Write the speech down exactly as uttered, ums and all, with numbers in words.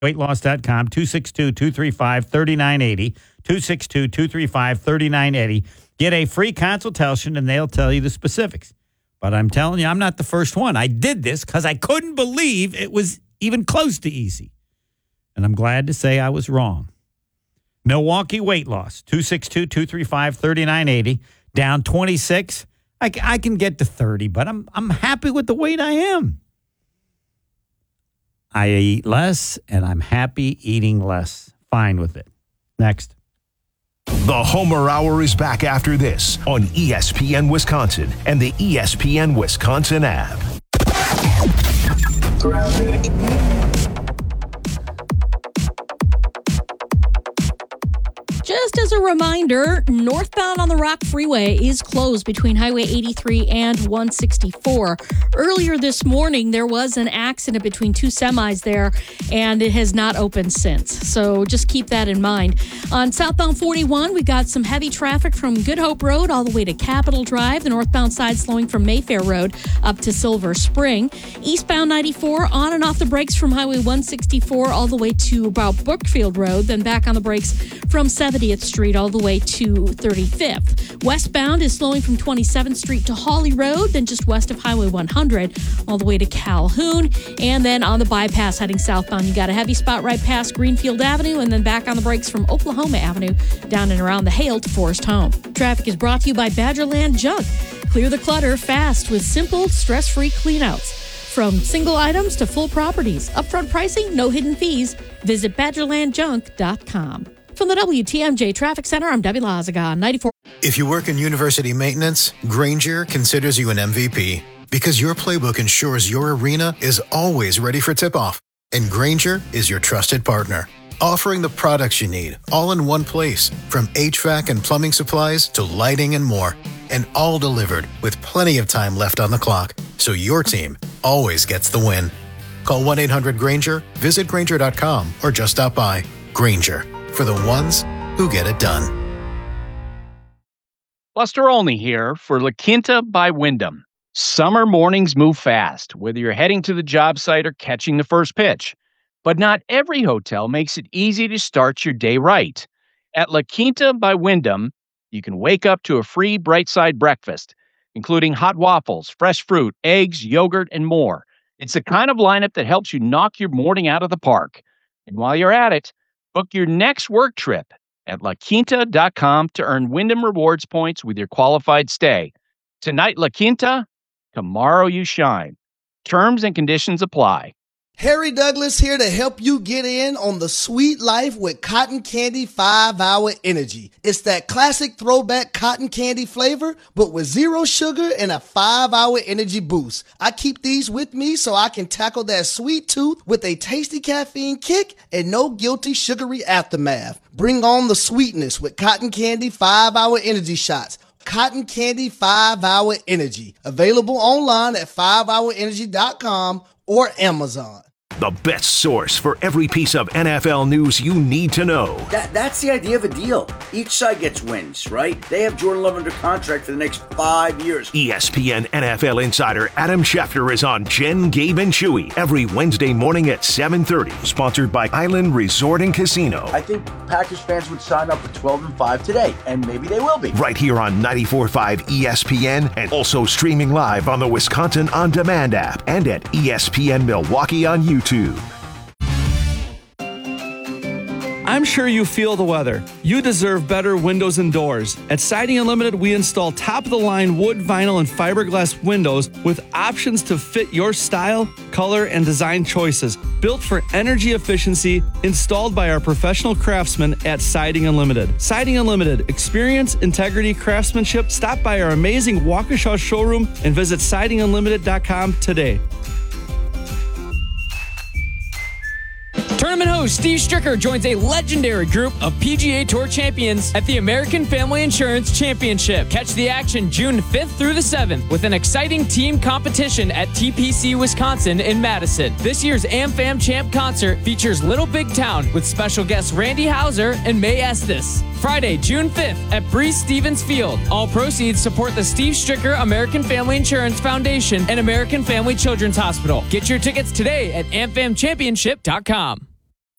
weight loss dot com, two six two, two three five, three nine eight zero, two six two, two three five, three nine eight zero. Get a free consultation, and they'll tell you the specifics. But I'm telling you, I'm not the first one. I did this because I couldn't believe it was even close to easy. And I'm glad to say I was wrong. Milwaukee weight loss, two six two, two three five, three nine eight zero, down twenty-six. I, I can get to thirty, but I'm I'm happy with the weight I am. I eat less, and I'm happy eating less. Fine with it. Next. The Homer Hour is back after this on E S P N Wisconsin and the E S P N Wisconsin app. Just as a reminder, northbound on the Rock Freeway is closed between Highway eighty-three and one sixty-four. Earlier this morning, there was an accident between two semis there, and it has not opened since. So just keep that in mind. On southbound forty-one, we've got some heavy traffic from Good Hope Road all the way to Capitol Drive. The northbound side slowing from Mayfair Road up to Silver Spring. Eastbound ninety-four on and off the brakes from Highway one sixty-four all the way to about Brookfield Road, then back on the brakes from seventieth Street all the way to thirty-fifth. Westbound is slowing from twenty-seventh Street to Hawley Road, then just west of Highway one hundred all the way to Calhoun. And then on the bypass heading southbound, you got a heavy spot right past Greenfield Avenue and then back on the brakes from Oklahoma Avenue down and around the Hale to Forest Home. Traffic is brought to you by Badgerland Junk. Clear the clutter fast with simple, stress-free cleanouts. From single items to full properties. Upfront pricing, no hidden fees. Visit badgerland junk dot com. From the W T M J Traffic Center, I'm Debbie Lazaga, ninety-four. If you work in university maintenance, Grainger considers you an M V P because your playbook ensures your arena is always ready for tip-off. And Grainger is your trusted partner, offering the products you need all in one place, from H V A C and plumbing supplies to lighting and more. And all delivered with plenty of time left on the clock, so your team always gets the win. Call one eight hundred Grainger, visit Grainger dot com, or just stop by. Grainger, for the ones who get it done. Buster Olney here for La Quinta by Wyndham. Summer mornings move fast, whether you're heading to the job site or catching the first pitch. But not every hotel makes it easy to start your day right. At La Quinta by Wyndham, you can wake up to a free Bright Side breakfast, including hot waffles, fresh fruit, eggs, yogurt, and more. It's the kind of lineup that helps you knock your morning out of the park. And while you're at it, book your next work trip at la quinta dot com to earn Wyndham Rewards points with your qualified stay. Tonight, La Quinta, tomorrow you shine. Terms and conditions apply. Harry Douglas here to help you get in on the sweet life with Cotton Candy five hour Energy. It's that classic throwback cotton candy flavor, but with zero sugar and a five hour energy boost. I keep these with me so I can tackle that sweet tooth with a tasty caffeine kick and no guilty sugary aftermath. Bring on the sweetness with Cotton Candy five hour Energy shots. Cotton Candy five hour Energy. Available online at five hour energy dot com or Amazon. The best source for every piece of N F L news you need to know. That, that's the idea of a deal. Each side gets wins, right? They have Jordan Love under contract for the next five years. E S P N N F L insider Adam Schefter is on Jen, Gabe, and Chewy every Wednesday morning at seven thirty. Sponsored by Island Resort and Casino. I think Packers fans would sign up for twelve and five today, and maybe they will be. Right here on ninety-four point five E S P N, and also streaming live on the Wisconsin On Demand app and at E S P N Milwaukee on YouTube. I'm sure you feel the weather. You deserve better windows and doors. At Siding Unlimited, we install top-of-the-line wood, vinyl, and fiberglass windows with options to fit your style, color, and design choices. Built for energy efficiency, installed by our professional craftsmen at Siding Unlimited. Siding Unlimited. Experience, integrity, craftsmanship. Stop by our amazing Waukesha showroom and visit siding unlimited dot com today. Tournament host Steve Stricker joins a legendary group of P G A Tour champions at the American Family Insurance Championship. Catch the action June fifth through the seventh with an exciting team competition at T P C Wisconsin in Madison. This year's AmFam Champ concert features Little Big Town with special guests Randy Houser and May Estes. Friday, June fifth at Breeze Stevens Field. All proceeds support the Steve Stricker American Family Insurance Foundation and American Family Children's Hospital. Get your tickets today at am fam championship dot com.